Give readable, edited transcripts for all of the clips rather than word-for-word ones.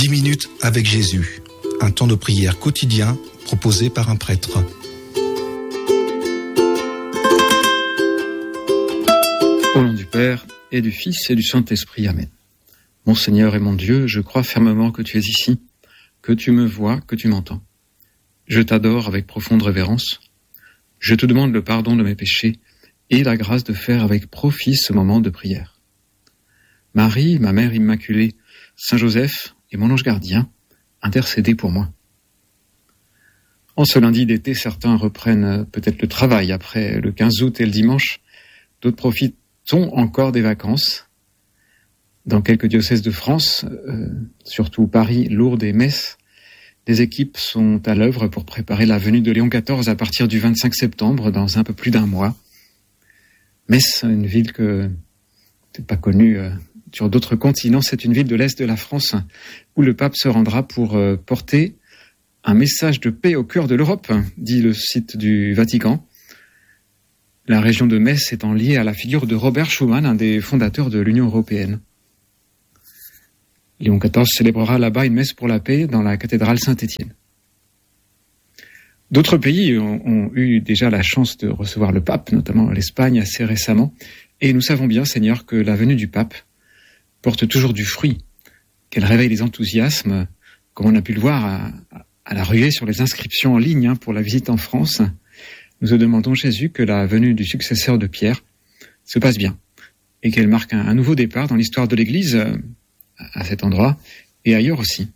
10 minutes avec Jésus, un temps de prière quotidien proposé par un prêtre. Au nom du Père et du Fils et du Saint-Esprit, Amen. Mon Seigneur et mon Dieu, je crois fermement que tu es ici, que tu me vois, que tu m'entends. Je t'adore avec profonde révérence. Je te demande le pardon de mes péchés et la grâce de faire avec profit ce moment de prière. Marie, ma mère immaculée, Saint Joseph et mon ange gardien, intercédez pour moi. En ce lundi d'été, certains reprennent peut-être le travail après le 15 août et le dimanche. D'autres profitons encore des vacances. Dans quelques diocèses de France, surtout Paris, Lourdes et Metz, des équipes sont à l'œuvre pour préparer la venue de Léon XIV à partir du 25 septembre, dans un peu plus d'un mois. Metz, une ville que c'est pas connue sur d'autres continents, c'est une ville de l'Est de la France où le pape se rendra pour porter un message de paix au cœur de l'Europe, dit le site du Vatican. La région de Metz étant liée à la figure de Robert Schuman, un des fondateurs de l'Union européenne. Léon XIV célébrera là-bas une messe pour la paix dans la cathédrale Saint-Étienne. D'autres pays ont eu déjà la chance de recevoir le pape, notamment l'Espagne assez récemment, et nous savons bien, Seigneur, que la venue du pape porte toujours du fruit, qu'elle réveille les enthousiasmes, comme on a pu le voir à la ruée sur les inscriptions en ligne pour la visite en France. Nous te demandons, Jésus, que la venue du successeur de Pierre se passe bien, et qu'elle marque un nouveau départ dans l'histoire de l'Église, à cet endroit et ailleurs aussi.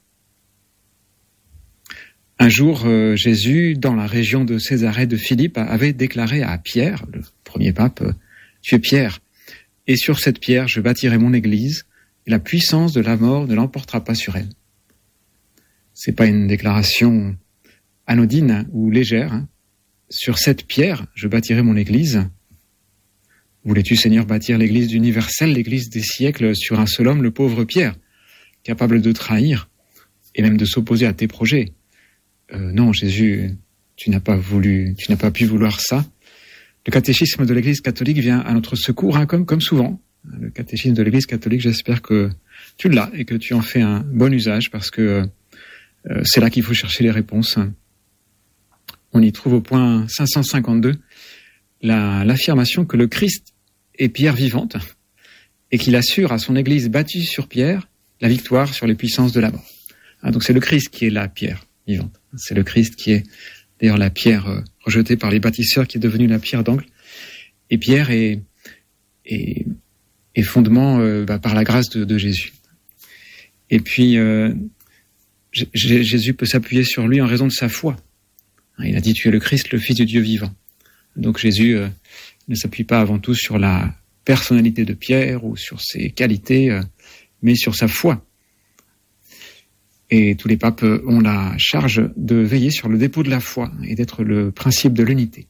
Un jour, Jésus, dans la région de Césarée de Philippe, avait déclaré à Pierre, le premier pape, « Tu es Pierre, et sur cette pierre je bâtirai mon église, et la puissance de la mort ne l'emportera pas sur elle. » C'est pas une déclaration anodine ou légère. Sur cette pierre je bâtirai mon église. Voulais-tu, Seigneur, bâtir l'église universelle, l'église des siècles, sur un seul homme, le pauvre Pierre, capable de trahir et même de s'opposer à tes projets? Non, Jésus, tu n'as pas pu vouloir ça. Le catéchisme de l'Église catholique vient à notre secours, comme souvent. Le catéchisme de l'Église catholique, j'espère que tu l'as et que tu en fais un bon usage, parce que c'est là qu'il faut chercher les réponses. On y trouve au point 552 l'affirmation que le Christ est pierre vivante et qu'il assure à son Église bâtie sur pierre la victoire sur les puissances de la mort. Donc c'est le Christ qui est la pierre vivante. C'est le Christ qui est d'ailleurs la pierre rejetée par les bâtisseurs qui est devenue la pierre d'angle. Et pierre est fondement par la grâce de Jésus. Et puis Jésus peut s'appuyer sur lui en raison de sa foi. Il a dit « Tu es le Christ, le Fils du Dieu vivant ». Donc Jésus ne s'appuie pas avant tout sur la personnalité de Pierre ou sur ses qualités, mais sur sa foi. Et tous les papes ont la charge de veiller sur le dépôt de la foi et d'être le principe de l'unité.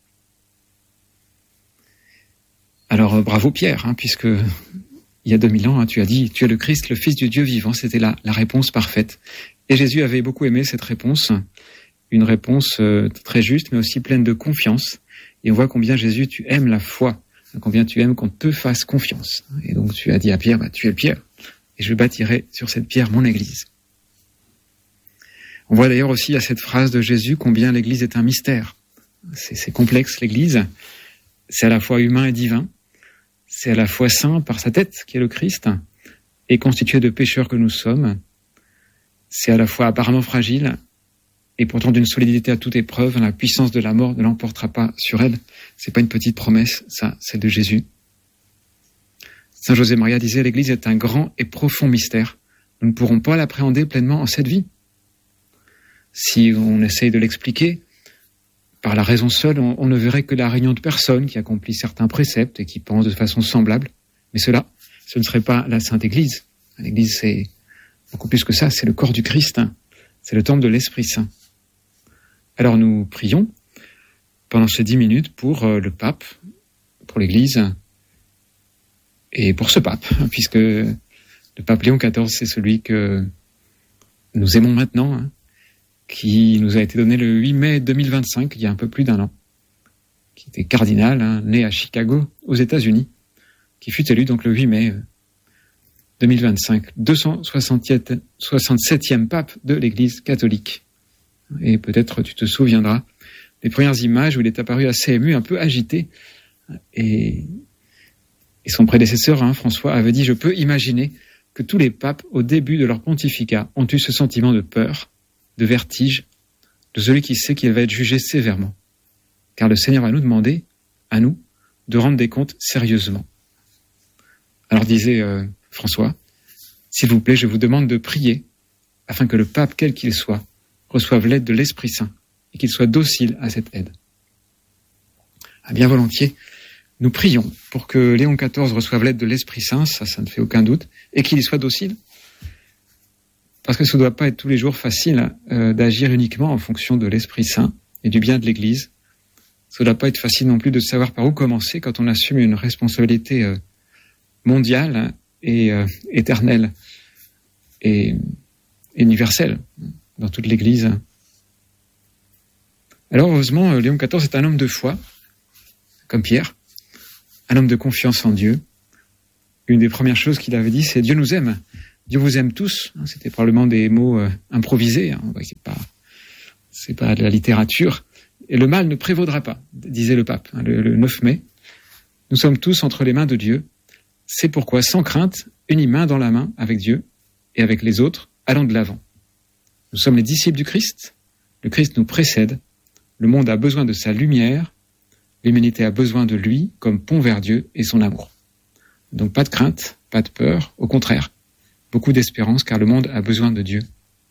Alors bravo Pierre, puisque il y a 2000 ans, tu as dit « Tu es le Christ, le Fils du Dieu vivant ». C'était la réponse parfaite. Et Jésus avait beaucoup aimé cette réponse, une réponse très juste, mais aussi pleine de confiance. Et on voit combien Jésus, tu aimes la foi, combien tu aimes qu'on te fasse confiance. Et donc tu as dit à Pierre, tu es Pierre, et je bâtirai sur cette pierre mon Église. On voit d'ailleurs aussi à cette phrase de Jésus combien l'Église est un mystère. C'est complexe l'Église, c'est à la fois humain et divin, c'est à la fois saint par sa tête qui est le Christ, et constitué de pécheurs que nous sommes, c'est à la fois apparemment fragile, et pourtant d'une solidité à toute épreuve, la puissance de la mort ne l'emportera pas sur elle. C'est pas une petite promesse, ça, celle de Jésus. Saint José Maria disait, l'Église est un grand et profond mystère. Nous ne pourrons pas l'appréhender pleinement en cette vie. Si on essaye de l'expliquer, par la raison seule, on ne verrait que la réunion de personnes qui accomplissent certains préceptes et qui pensent de façon semblable. Mais cela, ce ne serait pas la Sainte Église. L'Église, c'est beaucoup plus que ça, c'est le corps du Christ. C'est le temple de l'Esprit Saint. Alors nous prions pendant ces 10 minutes pour le pape, pour l'Église et pour ce pape, puisque le pape Léon XIV, c'est celui que nous aimons maintenant, qui nous a été donné le 8 mai 2025, il y a un peu plus d'un an, qui était cardinal, né à Chicago, aux États-Unis, qui fut élu donc le 8 mai 2025, 267e pape de l'Église catholique. Et peut-être tu te souviendras des premières images où il est apparu assez ému, un peu agité. Et son prédécesseur, François, avait dit « Je peux imaginer que tous les papes, au début de leur pontificat, ont eu ce sentiment de peur, de vertige, de celui qui sait qu'il va être jugé sévèrement. Car le Seigneur va nous demander, à nous, de rendre des comptes sérieusement. » Alors disait François, « S'il vous plaît, je vous demande de prier afin que le pape, quel qu'il soit, reçoive l'aide de l'Esprit Saint et qu'il soit docile à cette aide. » Bien volontiers, nous prions pour que Léon XIV reçoive l'aide de l'Esprit Saint, ça ne fait aucun doute, et qu'il y soit docile. Parce que ça ne doit pas être tous les jours facile d'agir uniquement en fonction de l'Esprit Saint et du bien de l'Église. Ça ne doit pas être facile non plus de savoir par où commencer quand on assume une responsabilité mondiale et éternelle et universelle dans toute l'Église. Alors heureusement, Léon XIV est un homme de foi, comme Pierre, un homme de confiance en Dieu. Une des premières choses qu'il avait dit, c'est « Dieu nous aime ». Dieu vous aime tous. C'était probablement des mots improvisés. C'est pas de la littérature. Et le mal ne prévaudra pas, disait le pape, le 9 mai. Nous sommes tous entre les mains de Dieu. C'est pourquoi, sans crainte, unis main dans la main avec Dieu et avec les autres, allons de l'avant. Nous sommes les disciples du Christ. Le Christ nous précède. Le monde a besoin de sa lumière. L'humanité a besoin de lui comme pont vers Dieu et son amour. Donc pas de crainte, pas de peur, au contraire. Beaucoup d'espérance car le monde a besoin de Dieu.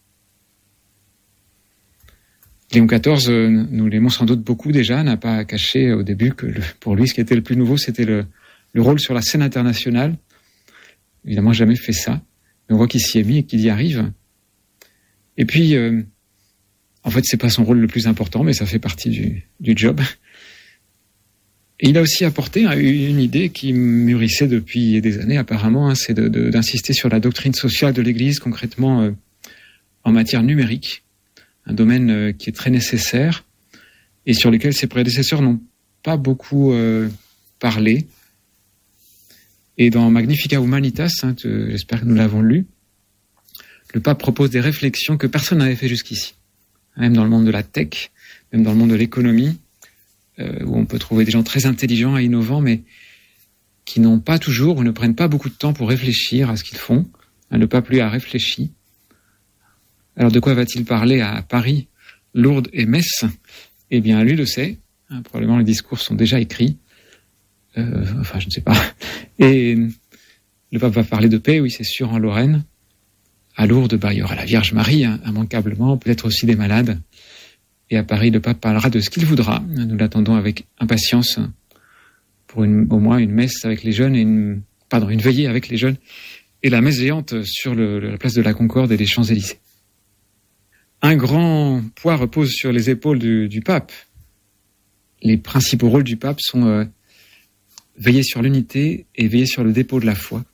Léon XIV, nous l'aimons sans doute beaucoup déjà, n'a pas caché au début que pour lui ce qui était le plus nouveau c'était le rôle sur la scène internationale. Évidemment jamais fait ça, mais on voit qu'il s'y est mis et qu'il y arrive. Et puis, en fait c'est pas son rôle le plus important mais ça fait partie du job. Et il a aussi apporté une idée qui mûrissait depuis des années apparemment, c'est d'insister sur la doctrine sociale de l'Église, concrètement en matière numérique, un domaine qui est très nécessaire et sur lequel ses prédécesseurs n'ont pas beaucoup parlé. Et dans Magnificat Humanitas, j'espère que nous l'avons lu, le pape propose des réflexions que personne n'avait fait jusqu'ici, même dans le monde de la tech, même dans le monde de l'économie, où on peut trouver des gens très intelligents et innovants, mais qui n'ont pas toujours ou ne prennent pas beaucoup de temps pour réfléchir à ce qu'ils font. Le pape, lui, a réfléchi. Alors, de quoi va-t-il parler à Paris, Lourdes et Metz ? Eh bien, lui le sait. Probablement, les discours sont déjà écrits. Je ne sais pas. Et le pape va parler de paix, oui, c'est sûr, en Lorraine. À Lourdes, il y aura la Vierge Marie, immanquablement, peut-être aussi des malades. Et à Paris, le pape parlera de ce qu'il voudra. Nous l'attendons avec impatience pour au moins une messe avec les jeunes une veillée avec les jeunes et la messe géante sur la place de la Concorde et les Champs-Élysées. Un grand poids repose sur les épaules du pape. Les principaux rôles du pape sont veiller sur l'unité et veiller sur le dépôt de la foi.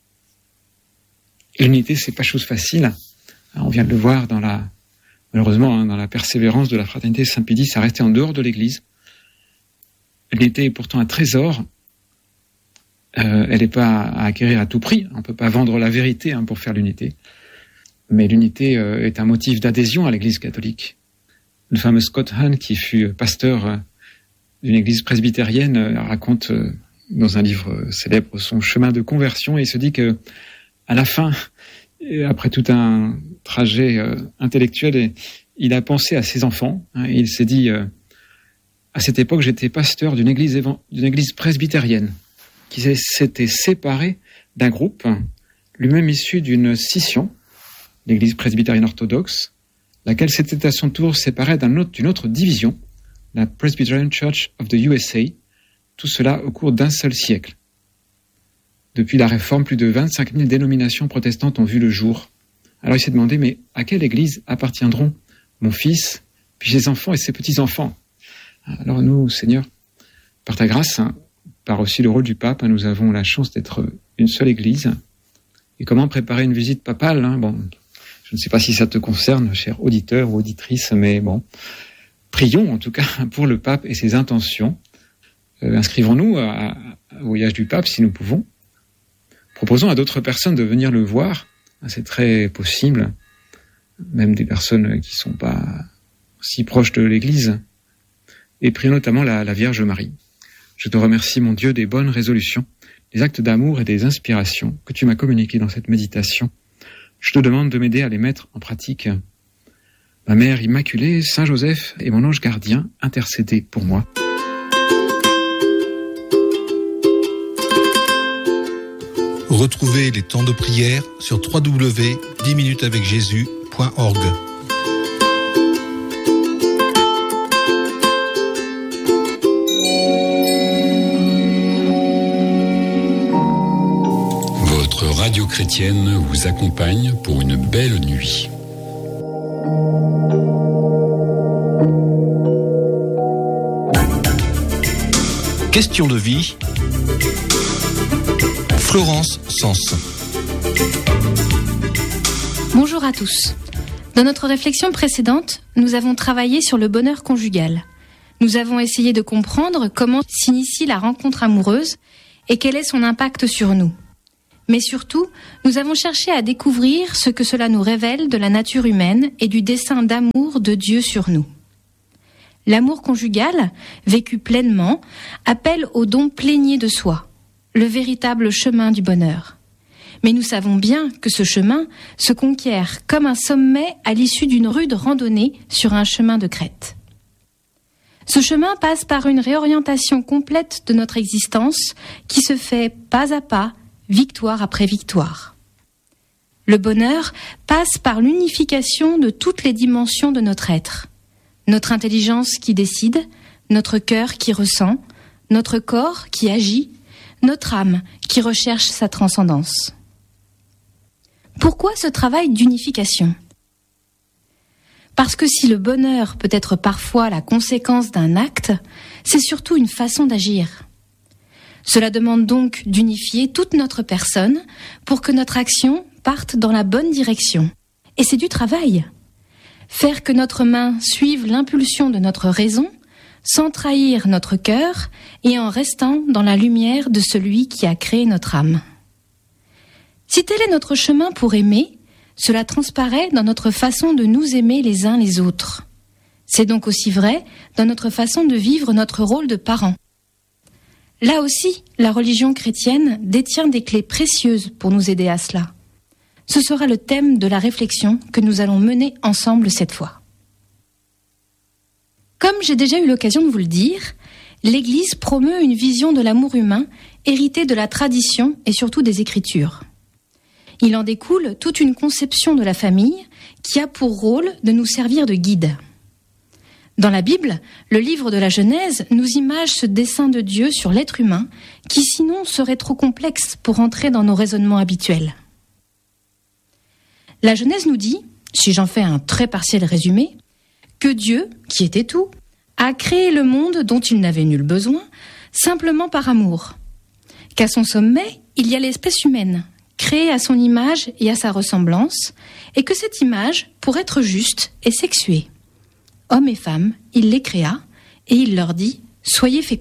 Et l'unité, c'est pas chose facile. On vient de le voir malheureusement, dans la persévérance de la fraternité Saint-Pédis, ça restait en dehors de l'Église. L'unité est pourtant un trésor. Elle n'est pas à acquérir à tout prix. On ne peut pas vendre la vérité pour faire l'unité. Mais l'unité est un motif d'adhésion à l'Église catholique. Le fameux Scott Hahn, qui fut pasteur d'une église presbytérienne, raconte dans un livre célèbre son chemin de conversion et il se dit que à la fin, après tout un trajet intellectuel, il a pensé à ses enfants. Et il s'est dit, à cette époque, j'étais pasteur d'une église presbytérienne qui s'était séparée d'un groupe, lui-même issu d'une scission, l'église presbytérienne orthodoxe, laquelle s'était à son tour séparée d'une autre division, la Presbyterian Church of the USA, tout cela au cours d'un seul siècle. Depuis la Réforme, plus de 25 000 dénominations protestantes ont vu le jour. Alors il s'est demandé, mais à quelle église appartiendront mon fils, puis ses enfants et ses petits-enfants ? Alors nous, Seigneur, par ta grâce, par aussi le rôle du pape, nous avons la chance d'être une seule église. Et comment préparer une visite papale ? Je ne sais pas si ça te concerne, cher auditeur ou auditrice, mais prions en tout cas pour le pape et ses intentions. Inscrivons-nous au voyage du pape si nous pouvons. Proposons à d'autres personnes de venir le voir. C'est très possible, même des personnes qui ne sont pas si proches de l'Église. Et prions notamment la Vierge Marie. Je te remercie, mon Dieu, des bonnes résolutions, des actes d'amour et des inspirations que tu m'as communiqués dans cette méditation. Je te demande de m'aider à les mettre en pratique. Ma Mère Immaculée, Saint Joseph et mon ange gardien, intercédez pour moi. Retrouvez les temps de prière sur www.10minutesavecjésus.org. Votre radio chrétienne vous accompagne pour une belle nuit. Question de vie. Florence Sens. Bonjour à tous. Dans notre réflexion précédente, nous avons travaillé sur le bonheur conjugal. Nous avons essayé de comprendre comment s'initie la rencontre amoureuse et quel est son impact sur nous. Mais surtout, nous avons cherché à découvrir ce que cela nous révèle de la nature humaine et du dessein d'amour de Dieu sur nous. L'amour conjugal, vécu pleinement, appelle au don plénier de soi, le véritable chemin du bonheur. Mais nous savons bien que ce chemin se conquiert comme un sommet à l'issue d'une rude randonnée sur un chemin de crête. Ce chemin passe par une réorientation complète de notre existence qui se fait pas à pas, victoire après victoire. Le bonheur passe par l'unification de toutes les dimensions de notre être. Notre intelligence qui décide, notre cœur qui ressent, notre corps qui agit, notre âme qui recherche sa transcendance. Pourquoi ce travail d'unification ? Parce que si le bonheur peut être parfois la conséquence d'un acte, c'est surtout une façon d'agir. Cela demande donc d'unifier toute notre personne pour que notre action parte dans la bonne direction. Et c'est du travail. Faire que notre main suive l'impulsion de notre raison, sans trahir notre cœur et en restant dans la lumière de celui qui a créé notre âme. Si tel est notre chemin pour aimer, cela transparaît dans notre façon de nous aimer les uns les autres. C'est donc aussi vrai dans notre façon de vivre notre rôle de parent. Là aussi, la religion chrétienne détient des clés précieuses pour nous aider à cela. Ce sera le thème de la réflexion que nous allons mener ensemble cette fois. Comme j'ai déjà eu l'occasion de vous le dire, l'Église promeut une vision de l'amour humain héritée de la tradition et surtout des Écritures. Il en découle toute une conception de la famille qui a pour rôle de nous servir de guide. Dans la Bible, le livre de la Genèse nous image ce dessein de Dieu sur l'être humain qui sinon serait trop complexe pour entrer dans nos raisonnements habituels. La Genèse nous dit, si j'en fais un très partiel résumé, que Dieu, qui était tout, a créé le monde dont il n'avait nul besoin, simplement par amour. Qu'à son sommet, il y a l'espèce humaine, créée à son image et à sa ressemblance, et que cette image, pour être juste, est sexuée. Hommes et femmes, il les créa, et il leur dit « Soyez féconds ».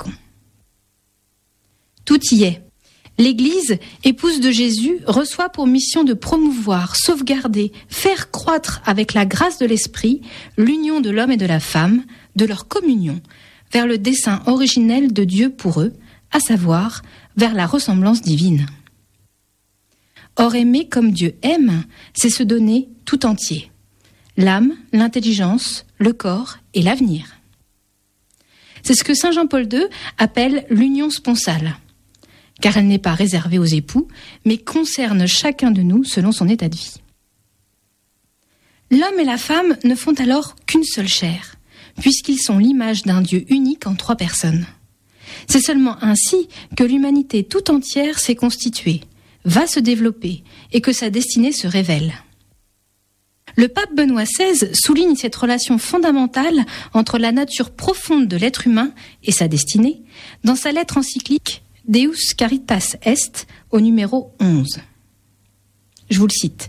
Tout y est. L'Église, épouse de Jésus, reçoit pour mission de promouvoir, sauvegarder, faire croître avec la grâce de l'Esprit l'union de l'homme et de la femme, de leur communion, vers le dessein originel de Dieu pour eux, à savoir vers la ressemblance divine. Or, aimer comme Dieu aime, c'est se donner tout entier. L'âme, l'intelligence, le corps et l'avenir. C'est ce que saint Jean-Paul II appelle l'union sponsale, car elle n'est pas réservée aux époux, mais concerne chacun de nous selon son état de vie. L'homme et la femme ne font alors qu'une seule chair, puisqu'ils sont l'image d'un Dieu unique en 3 personnes. C'est seulement ainsi que l'humanité tout entière s'est constituée, va se développer et que sa destinée se révèle. Le pape Benoît XVI souligne cette relation fondamentale entre la nature profonde de l'être humain et sa destinée dans sa lettre encyclique Deus Caritas Est au numéro 11. Je vous le cite.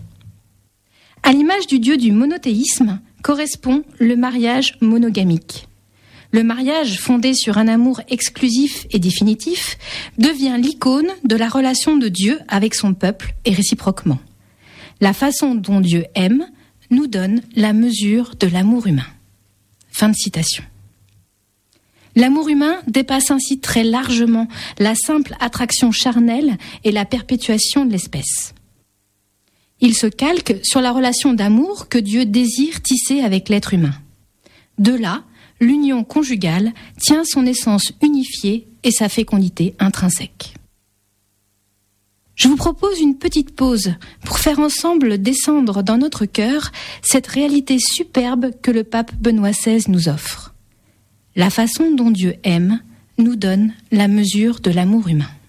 À l'image du Dieu du monothéisme correspond le mariage monogamique. Le mariage, fondé sur un amour exclusif et définitif, devient l'icône de la relation de Dieu avec son peuple et réciproquement. La façon dont Dieu aime nous donne la mesure de l'amour humain. Fin de citation. L'amour humain dépasse ainsi très largement la simple attraction charnelle et la perpétuation de l'espèce. Il se calque sur la relation d'amour que Dieu désire tisser avec l'être humain. De là, l'union conjugale tient son essence unifiée et sa fécondité intrinsèque. Je vous propose une petite pause pour faire ensemble descendre dans notre cœur cette réalité superbe que le pape Benoît XVI nous offre. La façon dont Dieu aime nous donne la mesure de l'amour humain.